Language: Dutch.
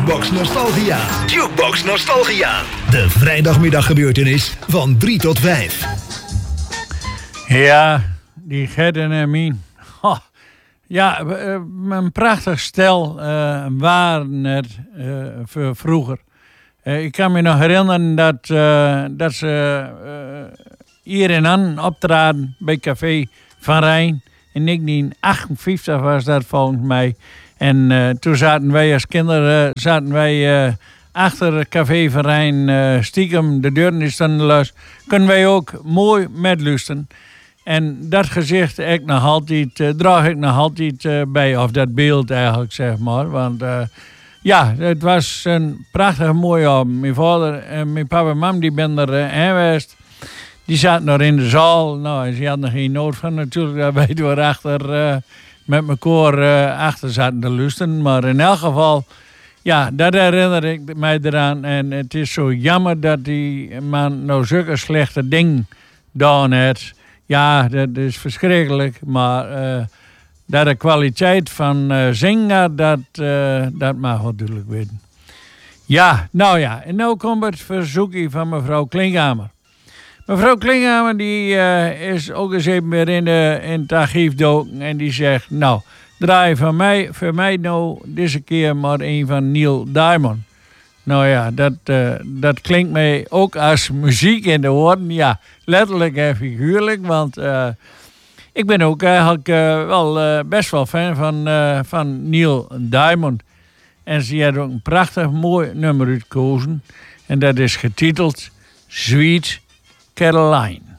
Jukebox Nostalgia. Jukebox Nostalgia. De vrijdagmiddaggebeurtenis van 3 tot 5. Ja, die Gert en Hermien. Ja, een prachtig stel waren het voor vroeger. Ik kan me nog herinneren dat ze hier en aan optraden bij Café Van Rijn. In 1958 was dat volgens mij. En toen zaten wij als kinderen achter Café Van Rijn stiekem. De deuren die stonden los. Kunnen wij ook mooi metluisteren. En dat gezicht draag ik nog altijd bij. Of dat beeld eigenlijk, zeg maar. Want ja, het was een prachtig mooie avond. Mijn vader en mijn papa en mam die ben er geweest. Die zaten nog in de zaal. Nou, ze hadden er geen nood van natuurlijk. Daar weten we erachter met mijn koor achter zaten te luisteren. Maar in elk geval, ja, dat herinner ik mij eraan. En het is zo jammer dat die man nou zulke slechte dingen gedaan heeft. Ja, dat is verschrikkelijk. Maar dat de kwaliteit van zingen, dat mag wel duidelijk weten. Ja, nou ja. En nu komt het verzoekje van mevrouw Klinkhamer. Mevrouw Klinkhamer die is ook eens even weer in het archief doken. En die zegt, nou, draai voor mij nou deze keer maar een van Neil Diamond. Nou ja, dat klinkt mij ook als muziek in de oren. Ja, letterlijk en figuurlijk. Want ik ben ook eigenlijk wel best wel fan van Neil Diamond. En ze heeft ook een prachtig mooi nummer uitgekozen. En dat is getiteld Sweet Caroline.